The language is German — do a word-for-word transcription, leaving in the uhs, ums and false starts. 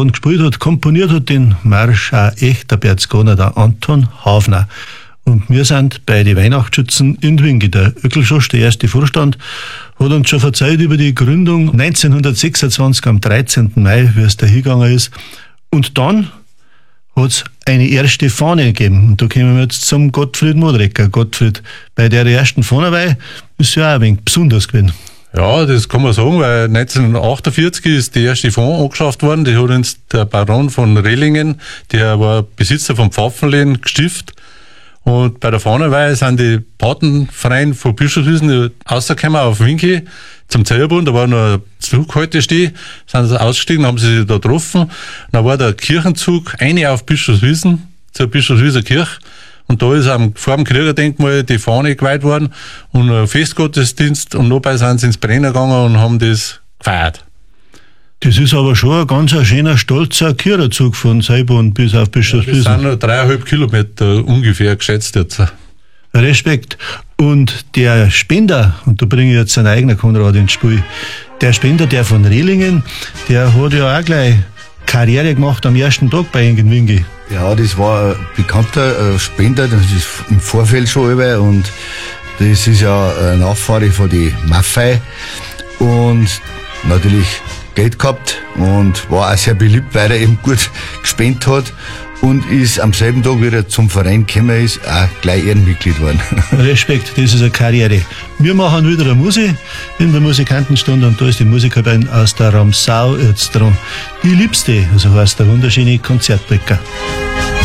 Berchtesgaden gespielt hat. Komponiert hat den Marsch auch echt der Berchtesgadener, der Anton Hafner. Und wir sind bei den Weihnachtsschützen in Dwingi. Der Öckelschosch, der erste Vorstand, hat uns schon verzeiht über die Gründung neunzehnhundertsechsundzwanzig am dreizehnten Mai, wie es da hingegangen ist. Und dann hat es eine erste Fahne gegeben. Und da kommen wir jetzt zum Gottfried Modrecker. Gottfried, bei der ersten Fahnenweih ist ja auch ein wenig besonders gewesen. Ja, das kann man sagen, weil neunzehnhundertachtundvierzig ist die erste Fahne angeschafft worden. Die hat uns der Baron von Rellingen, der war Besitzer vom Pfaffenlehn, gestiftet. Und bei der Fahnenweih sind die Patenvereine von Bischofswiesen rausgekommen auf Winki zum Zellerbund. Da war noch ein Zughaltesteh, sind sie ausgestiegen, haben sie sich da getroffen. Dann war der Kirchenzug, eine auf Bischofswiesen, zur Bischofswieser Kirche. Und da ist am, vor dem Kriegerdenkmal die Fahne geweiht worden und ein Festgottesdienst. Und dabei sind sie ins Brenner gegangen und haben das gefeiert. Das ist aber schon ein ganz ein schöner, stolzer Kirchenzug von Seibund bis auf Bischofswiesen. Ja, das sind noch dreieinhalb Kilometer ungefähr geschätzt jetzt. Respekt. Und der Spender, und da bringe ich jetzt einen eigenen Konrad ins Spiel, der Spender, der von Rellingen, der hat ja auch gleich Karriere gemacht am ersten Tag bei Engen Wingi. Ja, das war ein bekannter Spender, das ist im Vorfeld schon über, und das ist ja ein Nachfahre von die Maffei und natürlich Geld gehabt und war auch sehr beliebt, weil er eben gut gespendet hat und ist am selben Tag, wie er zum Verein gekommen ist, auch gleich Ehrenmitglied geworden. Respekt, das ist eine Karriere. Wir machen wieder eine Musik in der Musikantenstunde und da ist die Musikerin aus der Ramsau jetzt dran. Die Liebste, also heißt der wunderschöne Konzertbäcker.